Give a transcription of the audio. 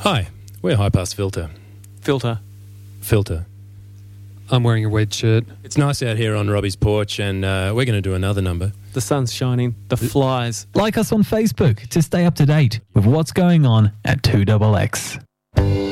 Hi, we're High Pass Filter. Filter. I'm wearing your red shirt. It's nice out here on Robbie's porch, and we're going to do another number. The sun's shining. The flies. Like us on Facebook to stay up to date with what's going on at 2XX.